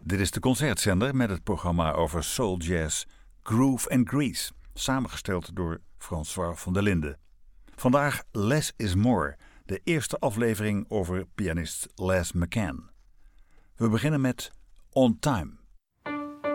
Dit is de concertzender met het programma over soul jazz Groove and Grease, samengesteld door François van der Linden. Vandaag Less is More, de eerste aflevering over pianist Les McCann. We beginnen met On Time.